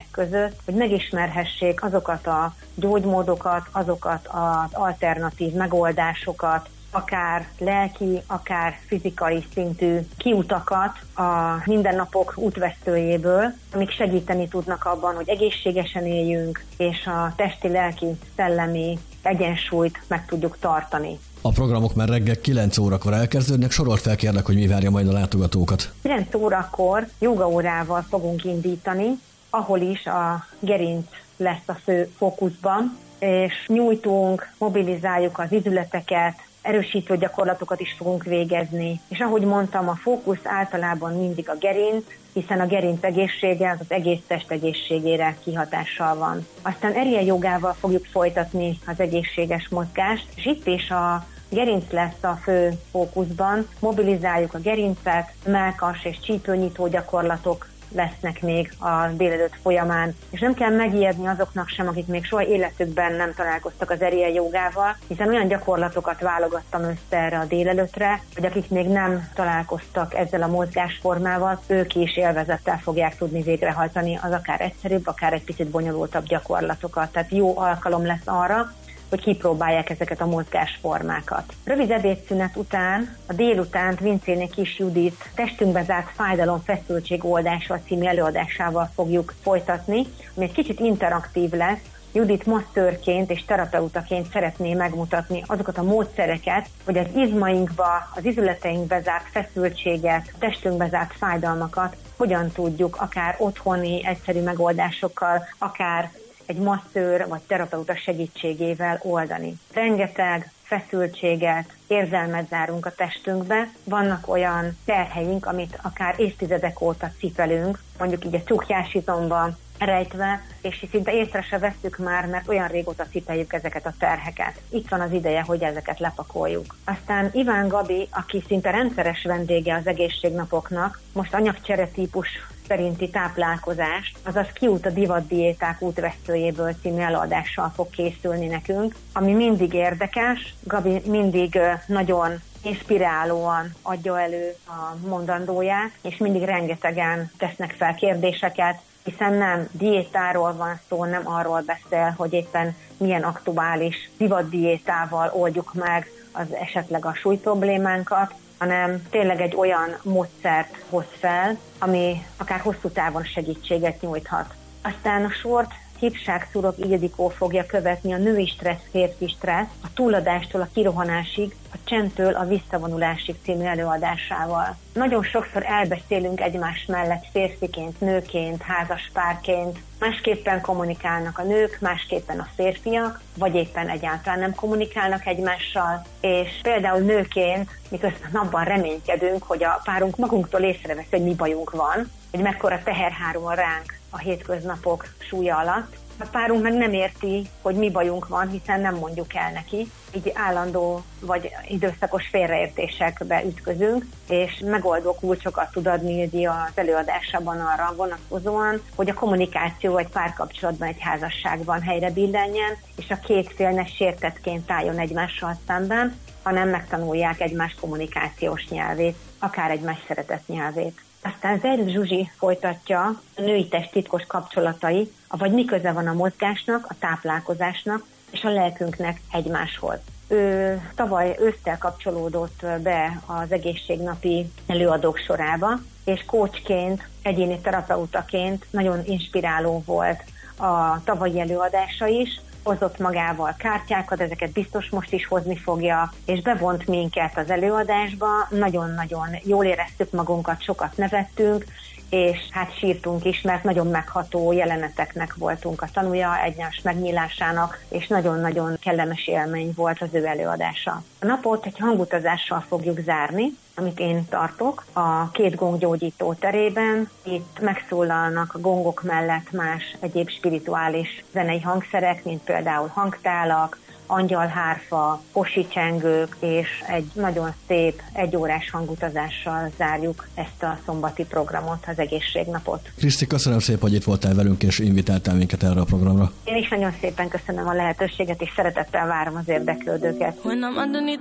között, hogy megismerhessék azokat a gyógymódokat, azokat az alternatív megoldásokat, akár lelki, akár fizikai szintű kiutakat a mindennapok útvesztőjéből, amik segíteni tudnak abban, hogy egészségesen éljünk, és a testi, lelki, szellemi egyensúlyt meg tudjuk tartani. A programok már reggel 9 órakor elkezdődnek, sorolt fel kérlek, hogy mi várja majd a látogatókat. 9 órakor jogaórával fogunk indítani, ahol is a gerinc lesz a fő fókuszban, és nyújtunk, mobilizáljuk az izületeket, erősítő gyakorlatokat is fogunk végezni. És ahogy mondtam, a fókusz általában mindig a gerinc, hiszen a gerinc egészsége az egész test egészségére kihatással van. Aztán Eriel jogával fogjuk folytatni az egészséges mozgást, és itt is a gerinc lesz a fő fókuszban. Mobilizáljuk a gerincet, mellkas és csípőnyitó gyakorlatok lesznek még a délelőtt folyamán. És nem kell megijedni azoknak sem, akik még soha életükben nem találkoztak az Eriel jogával, hiszen olyan gyakorlatokat válogattam össze erre a délelőttre, hogy akik még nem találkoztak ezzel a mozgásformával, ők is élvezettel fogják tudni végrehajtani az akár egyszerűbb, akár egy picit bonyolultabb gyakorlatokat. Tehát jó alkalom lesz arra, hogy kipróbálják ezeket a mozgásformákat. Rövid ebédszünet után, a délutánt Vincéné Kis Judit testünkbe zárt fájdalom feszültség oldása című előadásával fogjuk folytatni, ami egy kicsit interaktív lesz. Judit masszörként és terapeutaként szeretné megmutatni azokat a módszereket, hogy az izmainkba, az izületeinkbe zárt feszültséget, testünkbe zárt fájdalmakat hogyan tudjuk akár otthoni egyszerű megoldásokkal, akár egy masszőr vagy terapeuta segítségével oldani. Rengeteg feszültséget, érzelmet zárunk a testünkbe. Vannak olyan terheink, amit akár évtizedek óta cipelünk, mondjuk így a csukjásizomba rejtve, és szinte észre se vesszük már, mert olyan régóta cipeljük ezeket a terheket. Itt van az ideje, hogy ezeket lepakoljuk. Aztán Iván Gabi, aki szinte rendszeres vendége az egészségnapoknak, most anyagcsere típus szerinti táplálkozást, azaz Kiút a divatdiéták útvesztőjéből című előadással fog készülni nekünk, ami mindig érdekes. Gabi mindig nagyon inspirálóan adja elő a mondandóját, és mindig rengetegen tesznek fel kérdéseket, hiszen nem diétáról van szó, nem arról beszél, hogy éppen milyen aktuális divatdiétával oldjuk meg az esetleg a súlyproblémánkat, hanem tényleg egy olyan módszert hoz fel, ami akár hosszú távon segítséget nyújthat. Aztán a sort Hipság Szurok Ildikó fogja követni a női stressz, férfi stressz, a túladástól a kirohanásig, a csendtől a visszavonulásig című előadásával. Nagyon sokszor elbeszélünk egymás mellett férfiként, nőként, házaspárként, másképpen kommunikálnak a nők, másképpen a férfiak, vagy éppen egyáltalán nem kommunikálnak egymással, és például nőként miközben abban reménykedünk, hogy a párunk magunktól észrevesz, hogy mi bajunk van, hogy mekkora teher hárul ránk a hétköznapok súlya alatt. A párunk meg nem érti, hogy mi bajunk van, hiszen nem mondjuk el neki. Így állandó vagy időszakos félreértésekbe ütközünk, és megoldó kulcsokat tud adni Ildi az előadásában arra vonatkozóan, hogy a kommunikáció egy párkapcsolatban, egy házasságban helyre billenjen, és a két fél ne sértettként álljon egymással szemben, hanem megtanulják egymás kommunikációs nyelvét, akár egymás szeretett nyelvét. Aztán Zejl Zsuzsi folytatja a női test titkos kapcsolatai, vagy mi köze van a mozgásnak, a táplálkozásnak és a lelkünknek egymáshoz. Ő tavaly ősszel kapcsolódott be az egészségnapi előadók sorába, és coachként, egyéni terapeutaként nagyon inspiráló volt a tavalyi előadása is. Hozott magával kártyákat, ezeket biztos most is hozni fogja, és bevont minket az előadásba. Nagyon-nagyon jól éreztük magunkat, sokat nevettünk, és hát sírtunk is, mert nagyon megható jeleneteknek voltunk a tanúja, egymás megnyílásának, és nagyon-nagyon kellemes élmény volt az ő előadása. A napot egy hangutazással fogjuk zárni, amit én tartok, a Két gonggyógyító terében. Itt megszólalnak a gongok mellett más egyéb spirituális zenei hangszerek, mint például hangtálak, angyalhárfa, kosicsengők, és egy nagyon szép egyórás hangutazással zárjuk ezt a szombati programot, az egészségnapot. Kriszti, köszönöm szépen, hogy itt voltál velünk, és invitáltál minket erre a programra. Én is nagyon szépen köszönöm a lehetőséget, és szeretettel várom az érdeklődőket.